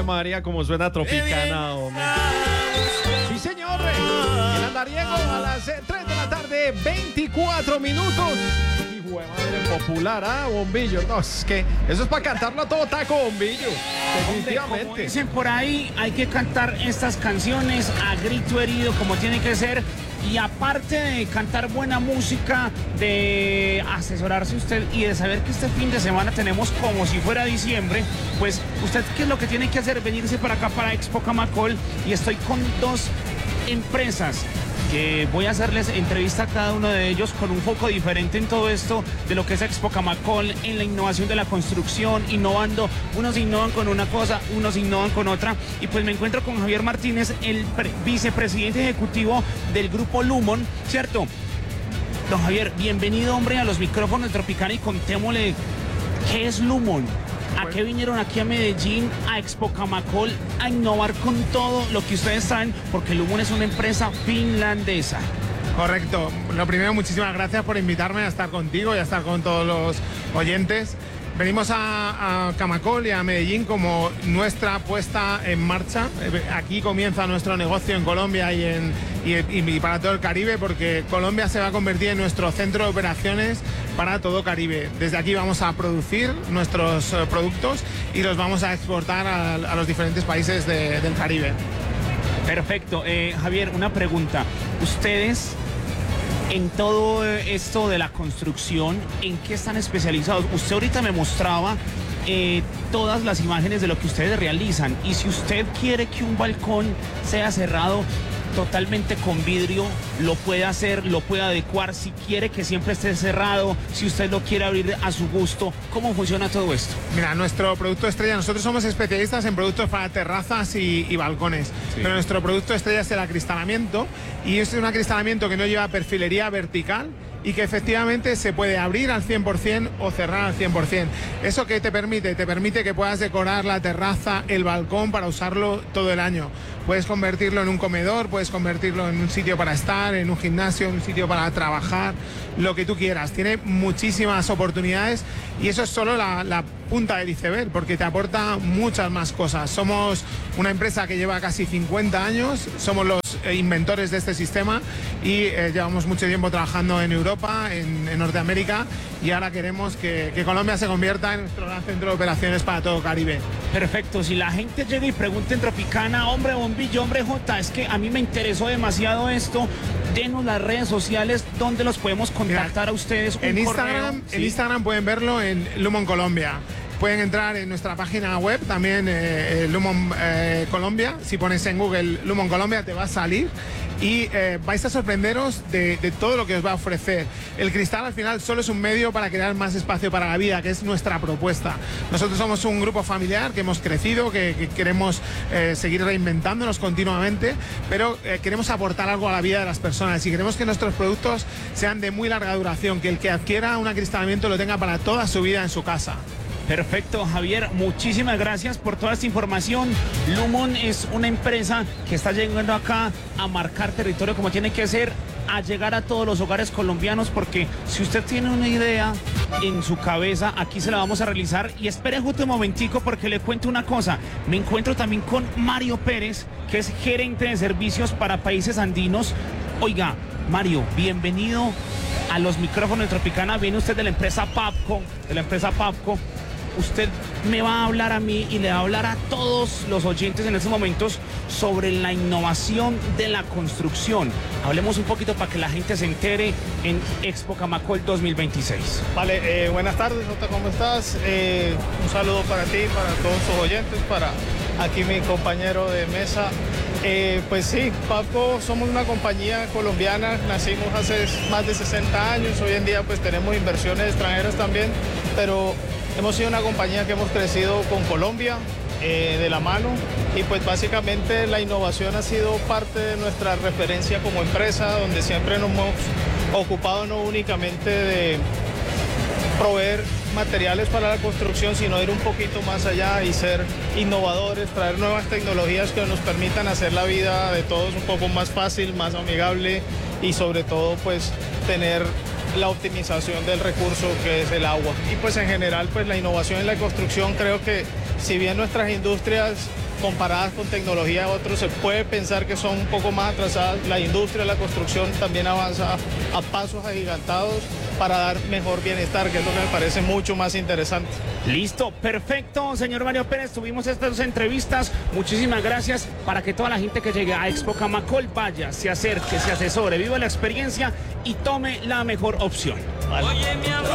María, como suena Tropicana, hombre. Sí, señor. El andariego a las 3 de la tarde, 24 minutos. Hijo de madre popular, Bombillo. No, es que eso es para cantarlo a todo taco, Bombillo. Definitivamente. Como dicen por ahí, hay que cantar estas canciones a grito herido, como tiene que ser. Y aparte de cantar buena música, de asesorarse usted y de saber que este fin de semana tenemos como si fuera diciembre, pues usted qué es lo que tiene que hacer, venirse para acá para Expo Camacol, y estoy con dos empresas que voy a hacerles entrevista a cada uno de ellos con un foco diferente en todo esto de lo que es Expo Camacol, en la innovación de la construcción, innovando. Unos innovan con una cosa, unos innovan con otra. Y pues me encuentro con Javier Martínez, el vicepresidente ejecutivo del grupo Lumon, ¿cierto? Don Javier, bienvenido, hombre, a los micrófonos de Tropicana, y contémosle qué es Lumon. ¿A qué vinieron aquí a Medellín, a Expo Camacol, a innovar con todo lo que ustedes saben? Porque Lumon es una empresa finlandesa. Correcto. Lo primero, muchísimas gracias por invitarme a estar contigo y a estar con todos los oyentes. Venimos a Camacol y a Medellín como nuestra puesta en marcha. Aquí comienza nuestro negocio en Colombia y para todo el Caribe, porque Colombia se va a convertir en nuestro centro de operaciones para todo Caribe. Desde aquí vamos a producir nuestros productos y los vamos a exportar a los diferentes países del Caribe. Perfecto. Javier, una pregunta. Ustedes, en todo esto de la construcción, ¿en qué están especializados? Usted ahorita me mostraba todas las imágenes de lo que ustedes realizan, y si usted quiere que un balcón sea cerrado totalmente con vidrio, lo puede hacer, lo puede adecuar. Si quiere que siempre esté cerrado, si usted lo quiere abrir a su gusto, ¿cómo funciona todo esto? Mira, nuestro producto estrella, nosotros somos especialistas en productos para terrazas y balcones, sí. Pero nuestro producto estrella es el acristalamiento, y es un acristalamiento que no lleva perfilería vertical y que efectivamente se puede abrir al 100% o cerrar al 100%. ¿Eso qué te permite? Te permite que puedas decorar la terraza, el balcón, para usarlo todo el año. Puedes convertirlo en un comedor, puedes convertirlo en un sitio para estar, en un gimnasio, en un sitio para trabajar, lo que tú quieras. Tiene muchísimas oportunidades, y eso es solo la punta del iceberg, porque te aporta muchas más cosas. Somos una empresa que lleva casi 50 años, somos los inventores de este sistema, y llevamos mucho tiempo trabajando en Europa, en Norteamérica, y ahora queremos que Colombia se convierta en nuestro gran centro de operaciones para todo Caribe. Perfecto. Si la gente llega y pregunta en Tropicana, hombre Bombillo, hombre J, es que a mí me interesó demasiado esto, denos las redes sociales donde los podemos contactar. Mira, a ustedes. En Instagram, ¿sí? En Instagram pueden verlo en Lumon Colombia. Pueden entrar en nuestra página web también, Lumon Colombia. Si pones en Google Lumon Colombia te va a salir, y vais a sorprenderos de todo lo que os va a ofrecer. El cristal al final solo es un medio para crear más espacio para la vida, que es nuestra propuesta. Nosotros somos un grupo familiar que hemos crecido, que queremos seguir reinventándonos continuamente, pero queremos aportar algo a la vida de las personas, y queremos que nuestros productos sean de muy larga duración, que el que adquiera un acristalamiento lo tenga para toda su vida en su casa. Perfecto, Javier, muchísimas gracias por toda esta información. Lumon es una empresa que está llegando acá a marcar territorio como tiene que ser, a llegar a todos los hogares colombianos, porque si usted tiene una idea en su cabeza, aquí se la vamos a realizar. Y espere justo un momentico, porque le cuento una cosa. Me encuentro también con Mario Pérez, que es gerente de servicios para países andinos. Oiga, Mario, bienvenido a los micrófonos de Tropicana. Viene usted de la empresa Pavco, Usted me va a hablar a mí y le va a hablar a todos los oyentes en estos momentos sobre la innovación de la construcción. Hablemos un poquito para que la gente se entere en Expo Camacol 2026. Vale, buenas tardes, Jota, ¿cómo estás? Un saludo para ti, para todos tus oyentes, para aquí mi compañero de mesa. Pues sí, Pavco somos una compañía colombiana, nacimos hace más de 60 años, hoy en día pues tenemos inversiones extranjeras también, pero hemos sido una compañía que hemos crecido con Colombia de la mano, y pues básicamente la innovación ha sido parte de nuestra referencia como empresa, donde siempre nos hemos ocupado no únicamente de proveer materiales para la construcción, sino ir un poquito más allá y ser innovadores, traer nuevas tecnologías que nos permitan hacer la vida de todos un poco más fácil, más amigable, y sobre todo pues tener la optimización del recurso que es el agua. Y pues en general pues la innovación en la construcción, creo que si bien nuestras industrias comparadas con tecnología de otros, se puede pensar que son un poco más atrasadas. La industria de la construcción también avanza a pasos agigantados para dar mejor bienestar, que es lo que me parece mucho más interesante. Listo, perfecto, señor Mario Pérez, tuvimos estas 2 entrevistas, muchísimas gracias, para que toda la gente que llegue a Expo Camacol vaya, se acerque, se asesore, viva la experiencia y tome la mejor opción. Vale.